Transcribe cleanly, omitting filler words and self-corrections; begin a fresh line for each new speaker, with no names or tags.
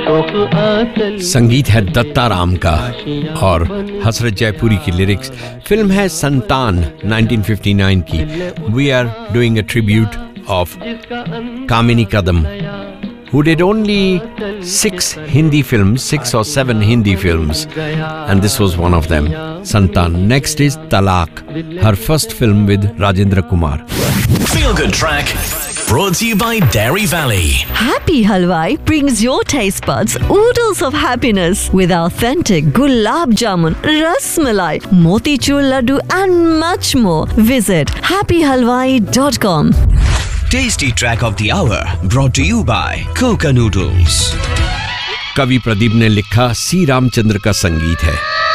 संगीत है दत्ता राम का और हसरत जयपुरी की लिरिक्स। फिल्म है संतान 1959 की। We are doing a tribute of Kamini Kadam, who did only 6 or 7 Hindi films, and this was one of them, Santan. Next is Talaq, her first film with Rajendra Kumar.
Feel Good Track, brought to you by Dairy Valley.
Happy Halwai brings your taste buds oodles of happiness with authentic gulab jamun, ras malai, motichur laddu and much more. Visit happyhalwai.com.
Tasty Track of the Hour, brought to you by Coca Noodles.
कवि प्रदीप ने लिखा, सी रामचंद्र का संगीत है।